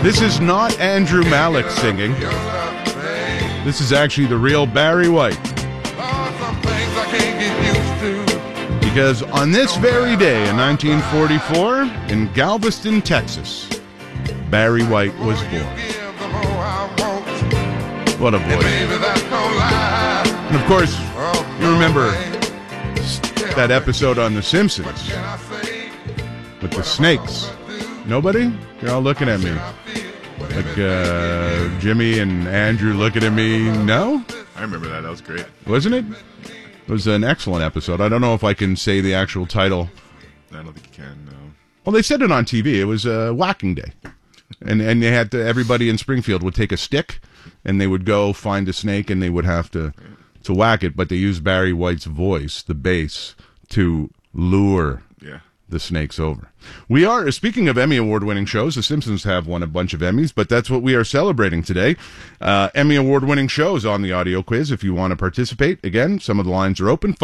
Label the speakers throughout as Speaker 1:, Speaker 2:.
Speaker 1: This is not Andrew Malick singing. This is actually the real Barry White. Because on this very day in 1944, in Galveston, Texas, Barry White was born. What a voice. And of course, you remember that episode on The Simpsons with the snakes. Nobody? You're all looking at me. Like Jimmy and Andrew looking at me. No?
Speaker 2: I remember that. That was great.
Speaker 1: Wasn't it? It was an excellent episode. I don't know if I can say the actual title.
Speaker 2: I don't think you can, no.
Speaker 1: Well, they said it on TV. It was Whacking Day. And they had to, everybody in Springfield would take a stick and they would go find a snake and they would have to whack it, but they used Barry White's voice, the bass, to lure the snakes over. We are, speaking of Emmy Award-winning shows, The Simpsons have won a bunch of Emmys, but that's what we are celebrating today. Emmy Award-winning shows on the audio quiz. If you want to participate, again, some of the lines are open.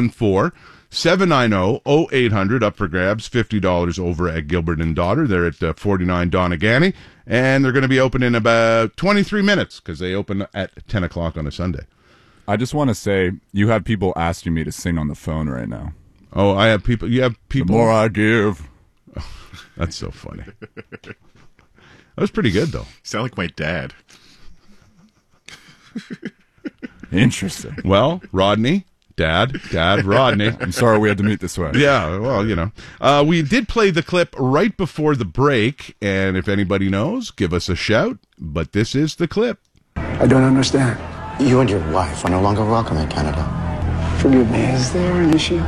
Speaker 1: 514-790-0800, up for grabs, $50 over at Gilbert and Daughter. They're at 49 Donegany, and they're going to be open in about 23 minutes because they open at 10 o'clock on a Sunday.
Speaker 3: I just want to say, you have people asking me to sing on the phone right now.
Speaker 1: Oh, I have people. You have people.
Speaker 3: The more I give.
Speaker 1: Oh, that's so funny. That was pretty good, though.
Speaker 2: You sound like my dad.
Speaker 3: Interesting.
Speaker 1: Well, Rodney, Dad, Rodney.
Speaker 3: I'm sorry we had to meet this way.
Speaker 1: Yeah, well, you know. We did play the clip right before the break, and if anybody knows, give us a shout. But this is the clip.
Speaker 4: I don't understand.
Speaker 5: You and your wife are no longer welcome in Canada.
Speaker 4: Forgive me, is there an issue?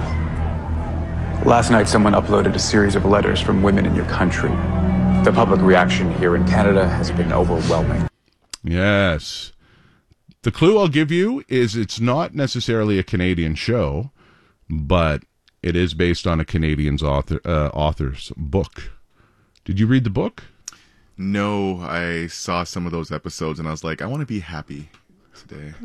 Speaker 6: Last night, someone uploaded a series of letters from women in your country. The public reaction here in Canada has been overwhelming.
Speaker 1: Yes. The clue I'll give you is it's not necessarily a Canadian show, but it is based on a Canadian's author's book. Did you read the book?
Speaker 2: No, I saw some of those episodes and I was like, I want to be happy today.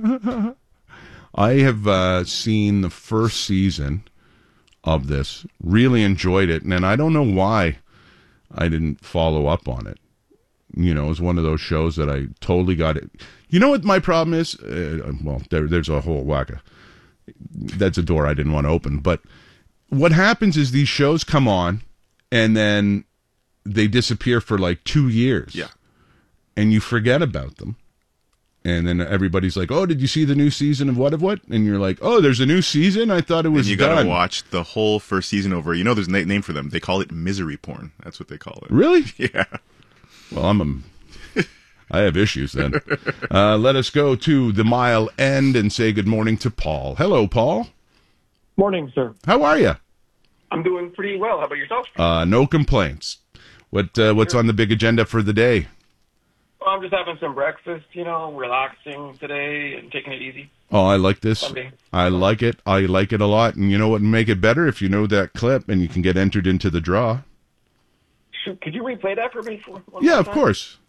Speaker 1: I have seen the first season of this, really enjoyed it, and I don't know why I didn't follow up on it. You know, it was one of those shows that I totally got it. You know what my problem is? Well, there's a whole whack. That's a door I didn't want to open. But what happens is these shows come on, and then they disappear for like 2 years.
Speaker 2: Yeah.
Speaker 1: And you forget about them. And then everybody's like, oh, did you see the new season of what? And you're like, oh, there's a new season? I thought it was done.
Speaker 2: And you got to watch the whole first season over. You know there's a name for them. They call it misery porn. That's what they call it.
Speaker 1: Really?
Speaker 2: Yeah.
Speaker 1: Well, I have issues then. Let us go to the Mile End and say good morning to Paul. Hello, Paul.
Speaker 7: Morning, sir.
Speaker 1: How are you?
Speaker 7: I'm doing pretty well. How about yourself?
Speaker 1: No complaints. What's on the big agenda for the day?
Speaker 7: Well, I'm just having some breakfast, relaxing today and taking it easy.
Speaker 1: Oh, I like this.
Speaker 7: Sunday.
Speaker 1: I like it. I like it a lot. And you know what would make it better? If you know that clip and you can get entered into the draw.
Speaker 7: Could you replay that for me?
Speaker 1: Yeah, of course.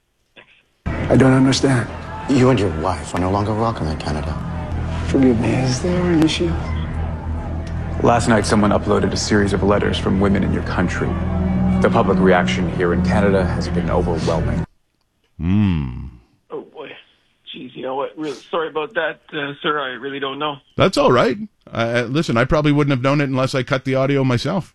Speaker 4: I don't understand.
Speaker 5: You and your wife are no longer welcome in Canada.
Speaker 4: Forgive me, is there an issue?
Speaker 6: Last night, someone uploaded a series of letters from women in your country. The public reaction here in Canada has been overwhelming.
Speaker 7: Oh, boy. Jeez, you know what? Really sorry about that, sir. I really don't know.
Speaker 1: That's all right. Listen, I probably wouldn't have known it unless I cut the audio myself.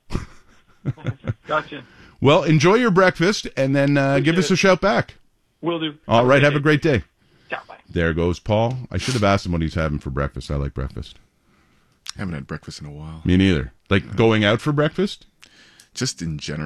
Speaker 7: Gotcha.
Speaker 1: Well, enjoy your breakfast, and then give us a shout back.
Speaker 7: Will do.
Speaker 1: All right, have a great day.
Speaker 7: Ciao, bye.
Speaker 1: There goes Paul. I should have asked him what he's having for breakfast. I like breakfast.
Speaker 2: I haven't had breakfast in a while.
Speaker 1: Me neither. Like going out for breakfast?
Speaker 2: Just in general.